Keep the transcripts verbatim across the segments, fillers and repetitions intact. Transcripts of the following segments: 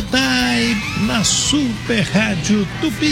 Rotai na Super Rádio Tupi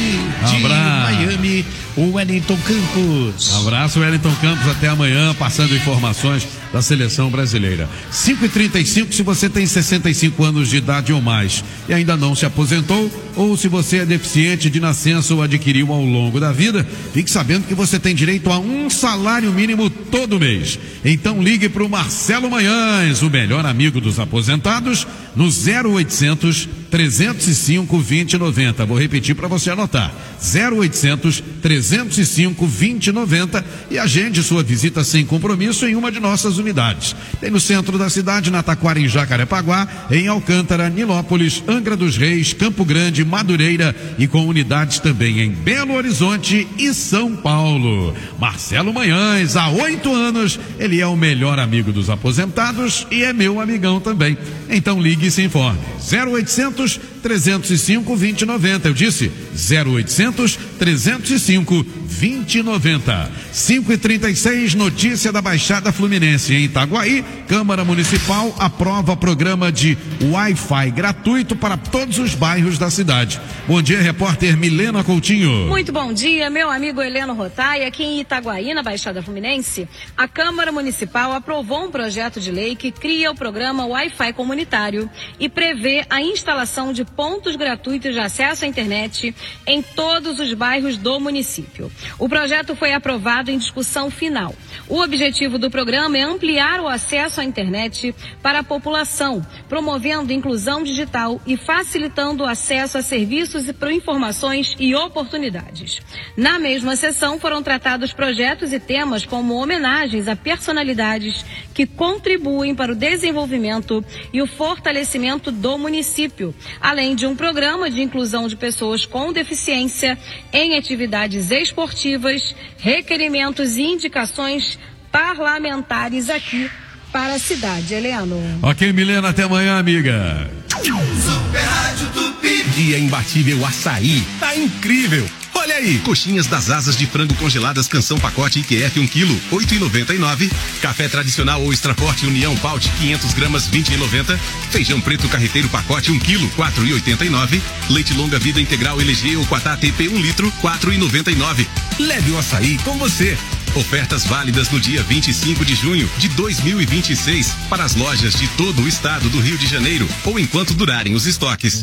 de Abraço. Miami, o Wellington Campos. Abraço, Wellington Campos, até amanhã, passando informações da seleção brasileira. cinco e trinta e cinco, se você tem sessenta e cinco anos de idade ou mais e ainda não se aposentou, ou se você é deficiente de nascença ou adquiriu ao longo da vida, fique sabendo que você tem direito a um salário mínimo todo mês. Então ligue para o Marcelo Manhães, o melhor amigo dos aposentados, no zero oitocentos, trezentos e cinco, vinte e noventa. Vou repetir para você anotar: zero oitocentos, trezentos e cinco, vinte e noventa, e agende sua visita sem compromisso em uma de nossas unidades. Tem no centro da cidade, na Taquara, em Jacarepaguá, em Alcântara, Nilópolis, Angra dos Reis, Campo Grande, Madureira, e com unidades também em Belo Horizonte e São Paulo. Marcelo Manhães, há oito anos, ele é o melhor amigo dos aposentados e é meu amigão também. Então ligue e se informe. zero oitocentos, trezentos e cinco, vinte e noventa. Eu disse zero oitocentos, trezentos e cinco, vinte e noventa. cinco e trinta e seis, notícia da Baixada Fluminense. Em Itaguaí, Câmara Municipal aprova programa de Wi-Fi gratuito para todos os bairros da cidade. Bom dia, repórter Milena Coutinho. Muito bom dia, meu amigo Heleno Rotai. Aqui em Itaguaí, na Baixada Fluminense, a Câmara Municipal aprovou um projeto de lei que cria o programa Wi-Fi comunitário e prevê a instalação de pontos gratuitos de acesso à internet em todos os bairros do município. O projeto foi aprovado em discussão final. O objetivo do programa é ampliar o acesso à internet para a população, promovendo inclusão digital e facilitando o acesso a serviços, informações e oportunidades. Na mesma sessão foram tratados projetos e temas como homenagens a personalidades que contribuem para o desenvolvimento e o fortalecimento do município, além de um programa de inclusão de pessoas com deficiência em atividades esportivas, requerimentos e indicações parlamentares aqui para a cidade. Heleno. Ok, Milena, até amanhã, amiga. Super Rádio Tupi. Dia imbatível açaí. Tá incrível. Olha aí, coxinhas das asas de frango congeladas Canção Pacote I Q F um quilo, oito e noventa e nove. Café tradicional ou extra forte União Paute quinhentas gramas, vinte e noventa. Feijão preto carreteiro pacote um quilo, quatro e oitenta e nove. Leite longa vida integral L G ou Quatá T P um litro, quatro e noventa e nove. Leve o açaí com você. Ofertas válidas no dia vinte e cinco de junho de dois mil e vinte e seis para as lojas de todo o estado do Rio de Janeiro ou enquanto durarem os estoques.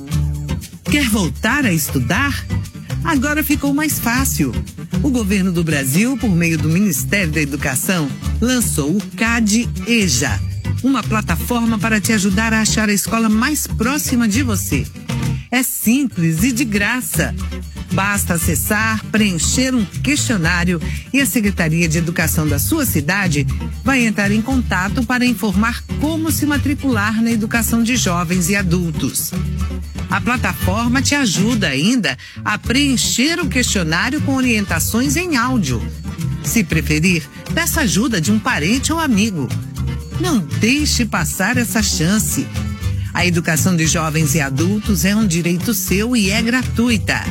Quer voltar a estudar? Agora ficou mais fácil. O governo do Brasil, por meio do Ministério da Educação, lançou o CAD EJA, uma plataforma para te ajudar a achar a escola mais próxima de você. É simples e de graça. Basta acessar, preencher um questionário e a Secretaria de Educação da sua cidade vai entrar em contato para informar como se matricular na educação de jovens e adultos. A plataforma te ajuda ainda a preencher o questionário com orientações em áudio. Se preferir, peça ajuda de um parente ou amigo. Não deixe passar essa chance. A educação de jovens e adultos é um direito seu e é gratuita.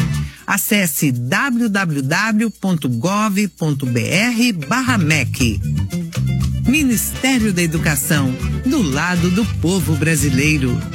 Acesse w w w ponto gov ponto b r barra M E C. Ministério da Educação, do lado do povo brasileiro.